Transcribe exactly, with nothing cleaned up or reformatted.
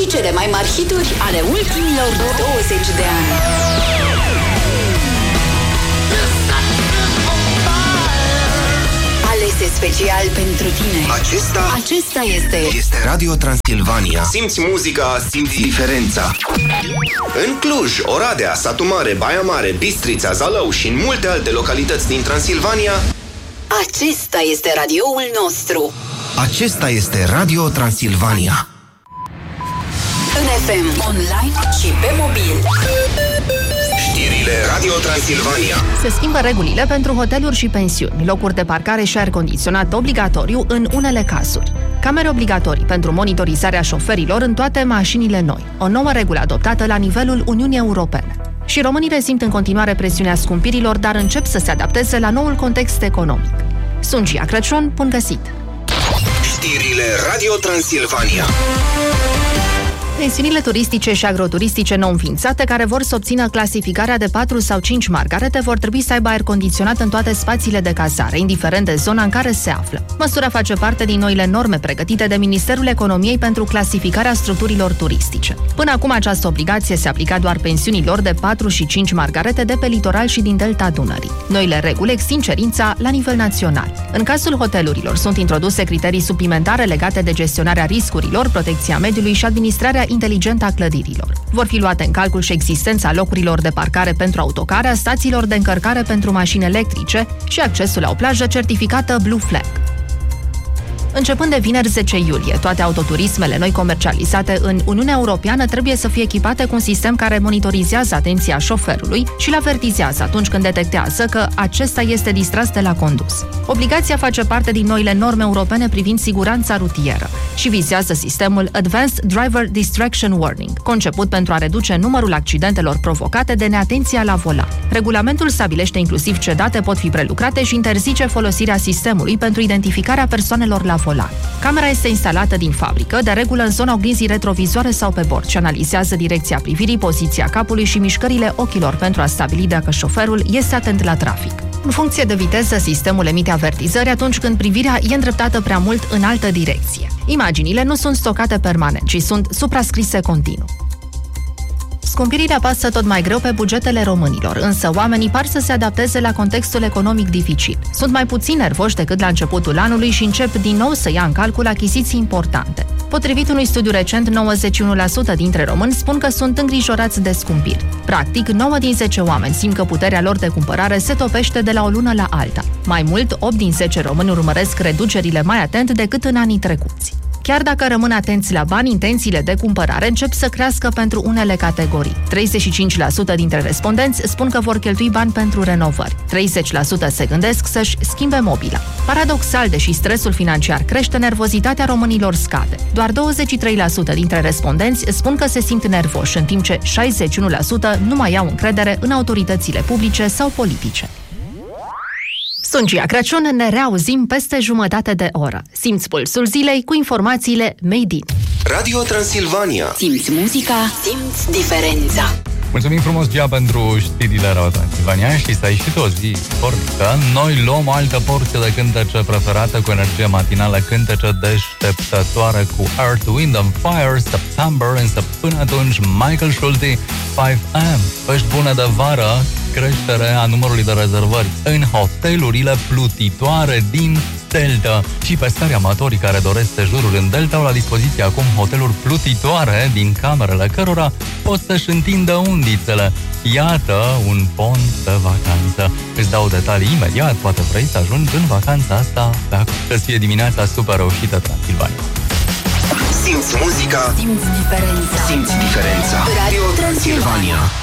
și cele mai mari hituri ale ultimilor douăzeci de ani. Alese special pentru tine. Acesta, Acesta este este Radio Transilvania. Simți muzica, simți diferența. În Cluj, Oradea, Satu Mare, Baia Mare, Bistrița, Zalău și în multe alte localități din Transilvania, Acesta este radioul nostru. acesta este Radio Transilvania. În F M, online și pe mobil. Știrile Radio Transilvania. Se schimbă regulile pentru hoteluri și pensiuni, locuri de parcare și aer condiționat obligatoriu în unele cazuri. Camere obligatorii pentru monitorizarea șoferilor în toate mașinile noi. O nouă regulă adoptată la nivelul Uniunii Europene. Și românii resimt în continuare presiunea scumpirilor, dar încep să se adapteze la noul context economic. Sunt Gia Crăciun, bun găsit! Știrile Radio Transilvania. Pensiunile turistice și agroturistice nou înființate, care vor să obțină clasificarea de patru sau cinci margarete, vor trebui să aibă aer condiționat în toate spațiile de cazare, indiferent de zona în care se află. Măsura face parte din noile norme pregătite de Ministerul Economiei pentru clasificarea structurilor turistice. Până acum această obligație se aplica doar pensiunilor de patru și cinci margarete de pe litoral și din delta Dunării. Noile reguli extind cerința la nivel național. În cazul hotelurilor sunt introduse criterii suplimentare legate de gestionarea riscurilor, protecția mediului și administrarea inteligentă a clădirilor. Vor fi luate în calcul și existența locurilor de parcare pentru autocare, a stațiilor de încărcare pentru mașini electrice și accesul la o plajă certificată Blue Flag. Începând de vineri zece iulie, toate autoturismele noi comercializate în Uniunea Europeană trebuie să fie echipate cu un sistem care monitorizează atenția șoferului și îl avertizează atunci când detectează că acesta este distras de la condus. Obligația face parte din noile norme europene privind siguranța rutieră și vizează sistemul Advanced Driver Distraction Warning, conceput pentru a reduce numărul accidentelor provocate de neatenția la volan. Regulamentul stabilește inclusiv ce date pot fi prelucrate și interzice folosirea sistemului pentru identificarea persoanelor la volan. Camera este instalată din fabrică, de regulă în zona oglinzii retrovizoare sau pe bord, și analizează direcția privirii, poziția capului și mișcările ochilor pentru a stabili dacă șoferul este atent la trafic. În funcție de viteză, sistemul emite avertizări atunci când privirea e îndreptată prea mult în altă direcție. Imaginile nu sunt stocate permanent, ci sunt suprascrise continuu. Scumpirile apasă tot mai greu pe bugetele românilor, însă oamenii par să se adapteze la contextul economic dificil. Sunt mai puțin nervoși decât la începutul anului și încep din nou să ia în calcul achiziții importante. Potrivit unui studiu recent, nouăzeci și unu la sută dintre români spun că sunt îngrijorați de scumpiri. Practic, nouă din zece oameni simt că puterea lor de cumpărare se topește de la o lună la alta. Mai mult, opt din zece români urmăresc reducerile mai atent decât în anii trecuți. Chiar dacă rămân atenți la bani, intențiile de cumpărare încep să crească pentru unele categorii. treizeci și cinci la sută dintre respondenți spun că vor cheltui bani pentru renovări. treizeci la sută se gândesc să-și schimbe mobila. Paradoxal, deși stresul financiar crește, nervozitatea românilor scade. Doar douăzeci și trei la sută dintre respondenți spun că se simt nervoși, în timp ce șaizeci și unu la sută nu mai au încredere în autoritățile publice sau politice. Sunt Gia Crăciun, ne reauzim peste jumătate de oră. Simți pulsul zilei cu informațiile Made in Radio Transilvania. Simți muzica, simți diferența. Mulțumim frumos, Gia, pentru știrile Radio Transilvania și să ai și tu o zi pornică. Noi luăm o altă porție de cântece preferată cu energie matinală, cântece deșteptătoare cu Earth, Wind and Fire, September, însă până atunci Michael Schulte, cinci a.m. Pești bune de vară, creștere a numărului de rezervări în hotelurile plutitoare din Delta. Și pescarii amatorii care doresc sejururi în Delta au la dispoziție acum hoteluri plutitoare din camerele cărora pot să-și întindă undițele. Iată un pont de vacanță. Îți dau detalii imediat, poate vrei să ajungi în vacanța asta de acum. Să-ți fie dimineața super reușită, Transilvania. Simți muzica, Simți diferența. simți diferența. Radio Transilvania.